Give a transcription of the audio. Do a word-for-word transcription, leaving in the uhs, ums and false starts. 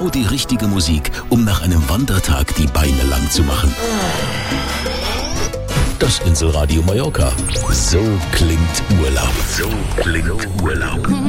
genau die richtige Musik, um nach einem Wandertag die Beine lang zu machen. Das Inselradio Mallorca. So klingt Urlaub. So klingt Urlaub.